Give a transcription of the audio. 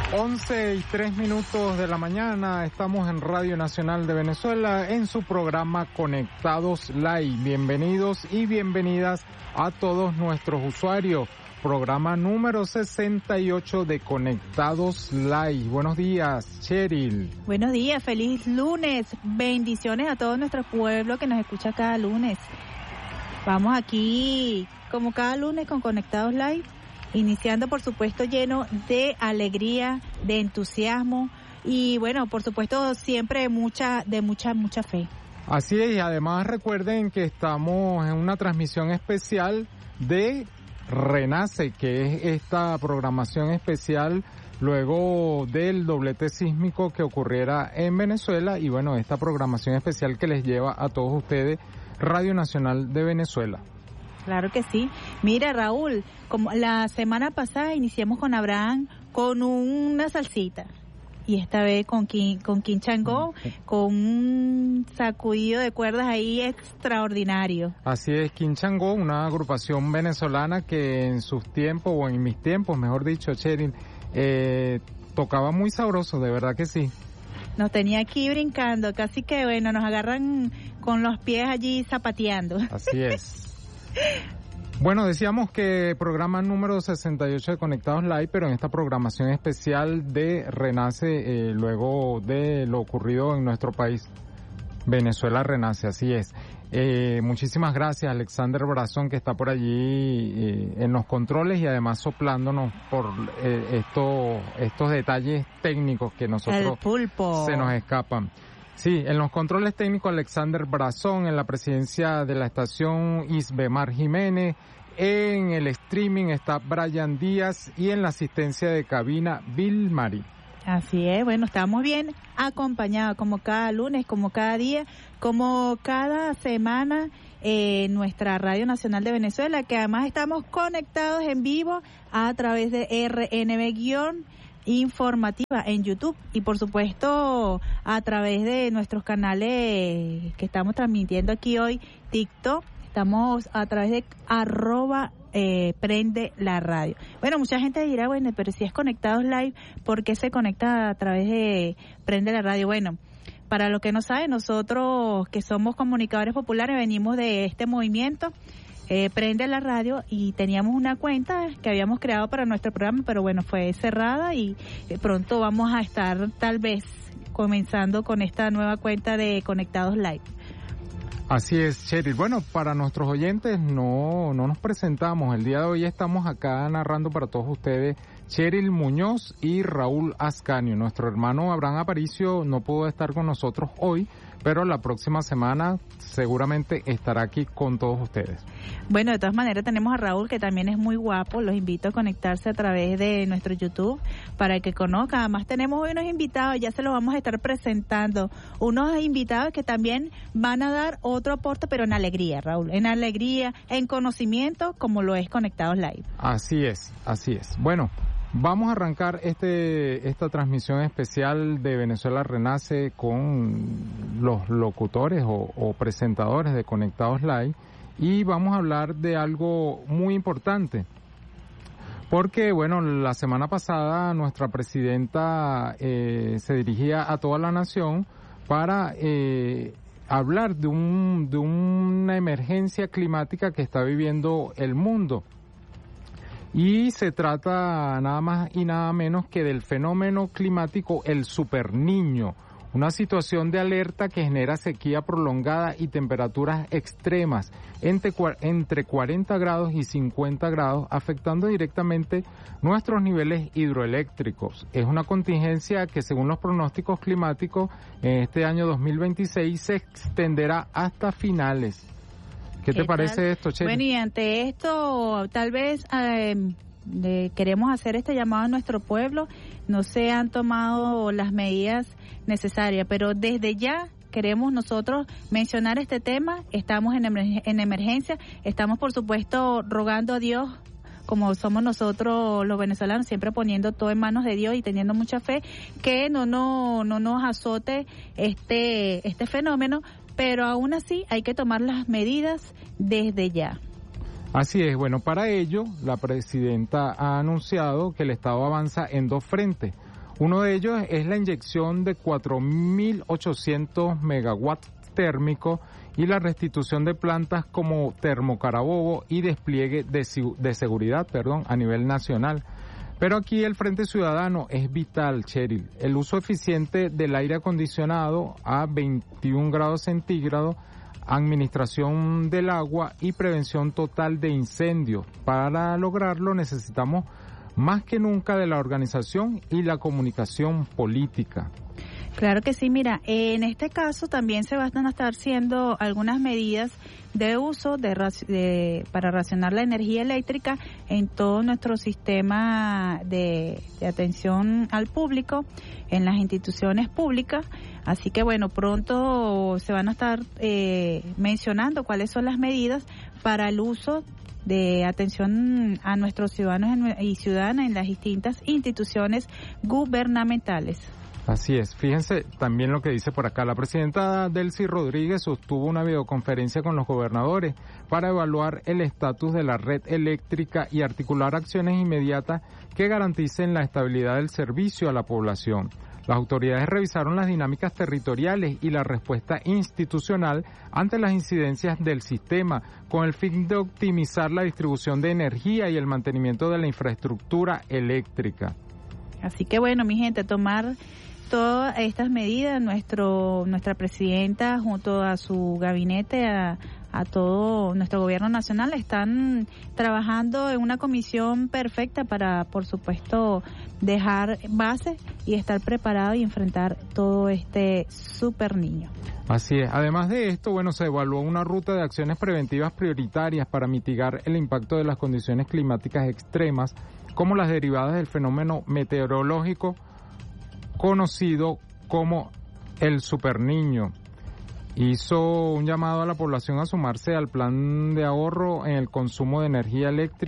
11:03 de la mañana, estamos en Radio Nacional de Venezuela en su programa Conectados Live. Bienvenidos y bienvenidas a todos nuestros usuarios. Programa número 68 de Conectados Live. Buenos días, Cheryl. Buenos días, feliz lunes. Bendiciones a todo nuestro pueblo que nos escucha cada lunes. Vamos aquí, como cada lunes, con Conectados Live. Iniciando, por supuesto, lleno de alegría, de entusiasmo y, bueno, por supuesto, siempre de mucha fe. Así es, y además recuerden que estamos en una transmisión especial de Renace, que es esta programación especial luego del doblete sísmico que ocurriera en Venezuela y, bueno, esta programación especial que les lleva a todos ustedes Radio Nacional de Venezuela. Claro que sí. Mira, Raúl, como la semana pasada iniciamos con Abraham con una salsita. Y esta vez con King Chango, con un sacudido de cuerdas ahí extraordinario. Así es, King Chango, una agrupación venezolana que en sus tiempos, o en mis tiempos, mejor dicho, Cheryl, tocaba muy sabroso, de verdad que sí. Nos tenía aquí brincando, casi que, bueno, nos agarran con los pies allí zapateando. Así es. Bueno, decíamos que programa número 68 de Conectados Live, pero en esta programación especial de Renace, luego de lo ocurrido en nuestro país, Venezuela Renace, así es. Muchísimas gracias, Alexander Brazón, que está por allí en los controles y además soplándonos por estos detalles técnicos que nosotros se nos escapan. Sí, en los controles técnicos Alexander Brazón, en la presidencia de la estación Isbemar Jiménez, en el streaming está Brian Díaz y en la asistencia de cabina Bill Mari. Así es, bueno, estamos bien acompañados como cada lunes, como cada día, como cada semana en nuestra Radio Nacional de Venezuela, que además estamos conectados en vivo a través de RNB- informativa en YouTube y por supuesto a través de nuestros canales que estamos transmitiendo aquí hoy, TikTok, estamos a través de @prende la radio. Bueno, mucha gente dirá, bueno, pero si es Conectados Live, ¿por qué se conecta a través de Prende la radio? Bueno, para los que no saben, nosotros que somos comunicadores populares venimos de este movimiento Prende la radio y teníamos una cuenta que habíamos creado para nuestro programa, pero bueno, fue cerrada y pronto vamos a estar tal vez comenzando con esta nueva cuenta de Conectados Live. Así es, Cheryl. Bueno, para nuestros oyentes no nos presentamos. El día de hoy estamos acá narrando para todos ustedes Cheryl Muñoz y Raúl Ascanio. Nuestro hermano Abraham Aparicio no pudo estar con nosotros hoy, pero la próxima semana seguramente estará aquí con todos ustedes. Bueno, de todas maneras tenemos a Raúl, que también es muy guapo. Los invito a conectarse a través de nuestro YouTube para que conozcan. Además tenemos hoy unos invitados, ya se los vamos a estar presentando. Unos invitados que también van a dar otro aporte, pero en alegría, Raúl. En alegría, en conocimiento, como lo es Conectados Live. Así es, así es. Bueno, vamos a arrancar esta transmisión especial de Venezuela Renace con los locutores o presentadores de Conectados Live y vamos a hablar de algo muy importante. Porque, bueno, la semana pasada nuestra presidenta se dirigía a toda la nación para hablar de una emergencia climática que está viviendo el mundo. Y se trata nada más y nada menos que del fenómeno climático El Superniño, una situación de alerta que genera sequía prolongada y temperaturas extremas entre 40 grados y 50 grados, afectando directamente nuestros niveles hidroeléctricos. Es una contingencia que, según los pronósticos climáticos, en este año 2026 se extenderá hasta finales. ¿Qué te parece esto, Che? Bueno, y ante esto, tal vez queremos hacer este llamado a nuestro pueblo. No se han tomado las medidas necesarias, pero desde ya queremos nosotros mencionar este tema. Estamos en emergencia, estamos por supuesto rogando a Dios, como somos nosotros los venezolanos, siempre poniendo todo en manos de Dios y teniendo mucha fe, que no nos azote este fenómeno, pero aún así hay que tomar las medidas desde ya. Así es, bueno, para ello la presidenta ha anunciado que el Estado avanza en dos frentes. Uno de ellos es la inyección de 4.800 megawatts térmicos y la restitución de plantas como Termo Carabobo y despliegue de seguridad, a nivel nacional. Pero aquí el Frente Ciudadano es vital, Cheryl. El uso eficiente del aire acondicionado a 21 grados centígrados, administración del agua y prevención total de incendios. Para lograrlo necesitamos más que nunca de la organización y la comunicación política. Claro que sí, mira, en este caso también se van a estar haciendo algunas medidas de uso para racionar la energía eléctrica en todo nuestro sistema de atención al público, en las instituciones públicas. Así que bueno, pronto se van a estar mencionando cuáles son las medidas para el uso de atención a nuestros ciudadanos y ciudadanas en las distintas instituciones gubernamentales. Así es. Fíjense también lo que dice por acá. La presidenta Delcy Rodríguez sostuvo una videoconferencia con los gobernadores para evaluar el estatus de la red eléctrica y articular acciones inmediatas que garanticen la estabilidad del servicio a la población. Las autoridades revisaron las dinámicas territoriales y la respuesta institucional ante las incidencias del sistema, con el fin de optimizar la distribución de energía y el mantenimiento de la infraestructura eléctrica. Así que bueno, mi gente, tomar todas estas medidas, nuestra presidenta junto a su gabinete, a todo nuestro gobierno nacional, están trabajando en una comisión perfecta para, por supuesto, dejar base y estar preparado y enfrentar todo este super niño. Así es. Además de esto, se evaluó una ruta de acciones preventivas prioritarias para mitigar el impacto de las condiciones climáticas extremas, como las derivadas del fenómeno meteorológico conocido como el superniño. Hizo un llamado a la población a sumarse al plan de ahorro en el consumo de energía eléctrica